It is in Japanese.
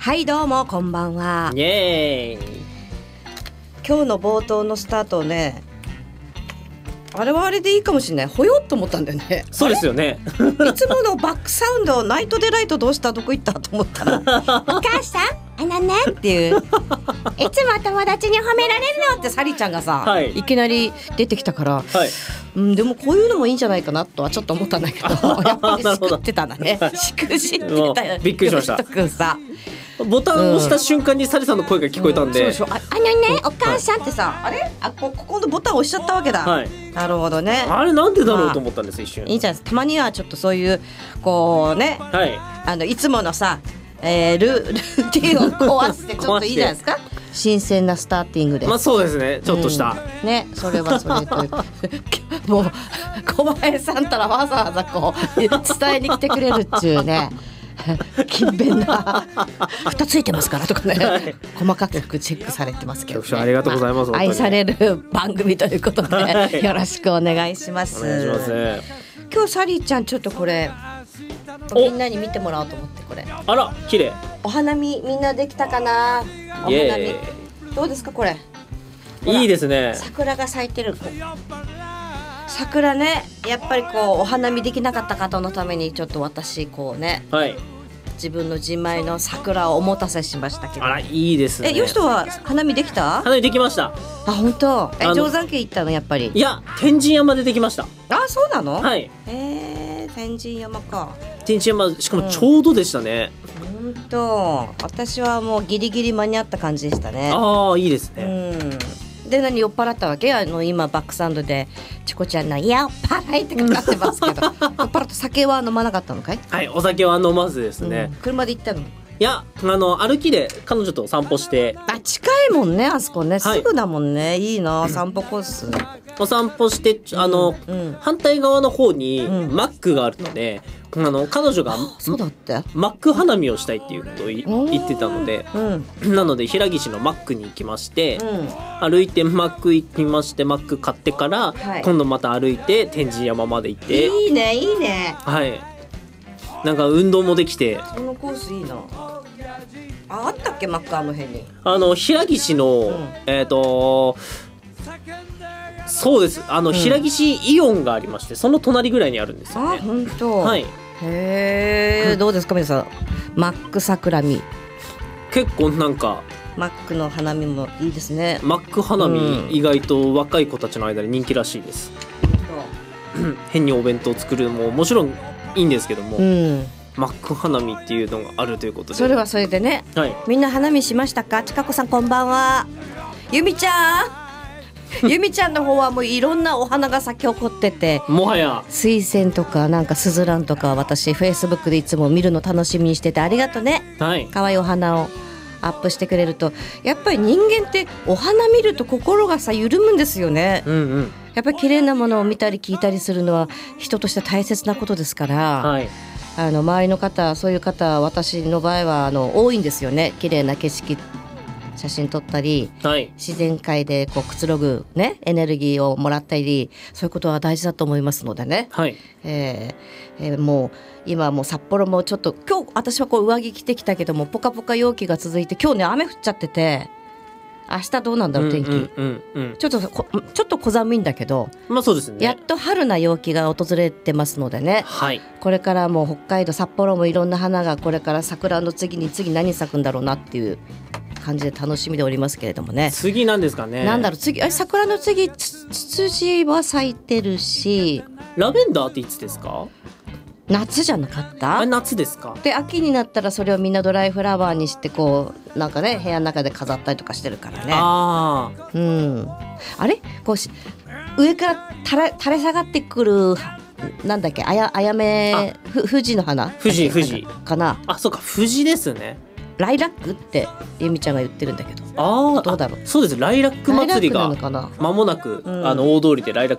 はいどうもこんばんは。 イエーイ。 今日の冒頭のスタートをね、あれはあれでいいかもしれない。ほよっと思ったんだよね。 そうですよね。 いつものバックサウンドナイトデライトどうした、どこ行ったと思ったらお母さんあのねっていういつも友達に褒められるのってサリちゃんがさ、 はい、 いきなり出てきたから、 はい、 でもこういうのもいいんじゃないかなとはちょっと思ったんだけどやっぱりしくってたんだね。しくじってたよ。 びっくりしました。 くんさボタンを押した瞬間にサリさんの声が聞こえたんで、 そうあのねお母さんってさ、あれここのボタン押しちゃったわけだ、はい、なるほどね。 あれなんでだろうと思ったんです、一瞬。 いいじゃないですか。たまにはちょっとそういうこうね、 はい、 いつものさ、ルーティンを壊してちょっといいじゃないですか。新鮮なスターティングで。 まあそうですね、ちょっとした、 ね、それはそれともう小林さんたらわざわざこう伝えに来てくれるっちゅうね勤勉な蓋ついてますからとかね、はい、細かくチェックされてますけど、ね、 ありがとうございます、 愛される番組ということで、はい、よろしくお願いします。 お願いします。 今日サリーちゃんちょっとこれみんなに見てもらおうと思って、これあら綺麗。 お花見みんなできたかな。お花見どうですかこれ。 いいですね。 桜が咲いてる。桜ね、やっぱりこうお花見できなかった方のためにちょっと私こうね、はい、自分の自前の桜をおもたせしましたけど。 あらいいですね。 よしとは花見できた？ 花見できました。 あ本当。定山渓行ったのやっぱり。いや天神山でできました。 あそうなの？ はい。 天神山か。 天神山しかもちょうどでしたね。 本当。私はもうギリギリ間に合った感じでしたね。 ああいいですね。 で酔っ払ったわけ？今バックサウンドでチコちゃんの酔っ払いってかかってますけど酔っ払って酒は飲まなかったのかい？はい、 お酒は飲まずですね、 車で行ったの？ いや歩きで彼女と散歩して。 近いもんねあそこね、すぐだもんね。いいな散歩コース。 お散歩して反対側の方にマックがあるので、彼女がそうだってマック花見をしたいっていうことを言ってたので、なので平岸のマックに行きまして、歩いてマック行きまして、マック買ってから、今度また歩いて天神山まで行って。 いいねいいね。 はい、なんか運動もできて。 そのコースいいな。あったっけマック辺に。 平岸の、そうです。平岸イオンがありまして、その隣ぐらいにあるんですよね。 あ本当。 はい。 へえ、どうですか皆さん。マック桜見。 結構なんかマックの花見もいいですね。 マック花見、意外と若い子たちの間で人気らしいです。変にお弁当作るのももちろんいいんですけども、マック花見っていうのがあるということで、 それはそれでね、はい、みんな花見しましたか？ちかこさんこんばんは。ゆみちゃんゆみちゃんの方はもういろんなお花が咲き誇ってて、 もはや水仙とかなんかスズランとか、私フェイスブックでいつも見るの楽しみにしてて、ありがとね、はい、かわいいお花をアップしてくれると、やっぱり人間ってお花見ると心がさ緩むんですよね。やっぱり綺麗なものを見たり聞いたりするのは人として大切なことですから、はい、周りの方、そういう方、私の場合は多いんですよね。綺麗な景色写真撮ったり、はい、自然界でこうくつろぐ、ね、エネルギーをもらったり、そういうことは大事だと思いますのでね、はい、もう今もう札幌もちょっと、今日私はこう上着着てきたけどもポカポカ陽気が続いて、今日ね雨降っちゃってて、明日どうなんだろう天気、ちょっと小寒いんだけど、まあそうですね、やっと春な陽気が訪れてますのでね、はい、これからもう北海道札幌もいろんな花がこれから桜の次何咲くんだろうなっていう感じで楽しみでおりますけれどもね。 次なんですかね。 なんだろう次、桜の次ツツジは咲いてるし、 ラベンダーっていつですか？ 夏じゃなかった？ 夏ですか。で秋になったらそれをみんなドライフラワーにしてこうなんかね部屋の中で飾ったりとかしてるからね。あれこう上から垂れ下がってくるなんだっけ、あやめ富士の花富士かな。 あそうか富士ですね。 ライラックってゆみちゃんが言ってるんだけど、 どうだろう。 そうです、ライラック祭りが間もなく、大通りでライラッ